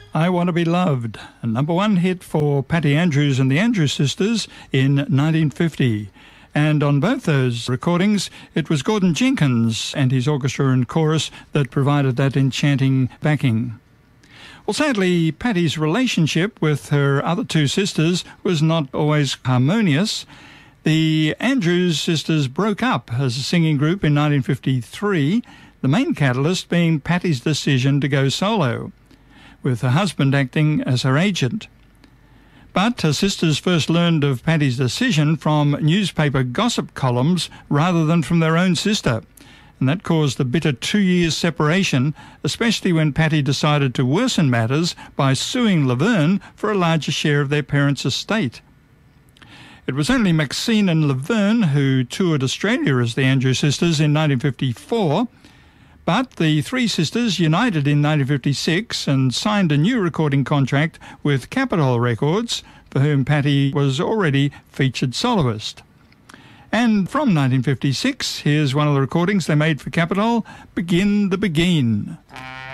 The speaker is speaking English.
I Want to Be Loved, a #1 hit for Patty Andrews and the Andrews Sisters in 1950. And on both those recordings, it was Gordon Jenkins and his orchestra and chorus that provided that enchanting backing. Well, sadly, Patty's relationship with her other two sisters was not always harmonious. The Andrews Sisters broke up as a singing group in 1953, the main catalyst being Patty's decision to go solo, with her husband acting as her agent. But her sisters first learned of Patty's decision from newspaper gossip columns rather than from their own sister, and that caused a bitter 2 years separation, especially when Patty decided to worsen matters by suing Laverne for a larger share of their parents' estate. It was only Maxine and Laverne who toured Australia as the Andrews Sisters in 1954, but the three sisters united in 1956 and signed a new recording contract with Capitol Records, for whom Patty was already featured soloist. And from 1956, here's one of the recordings they made for Capitol, Begin the Begin.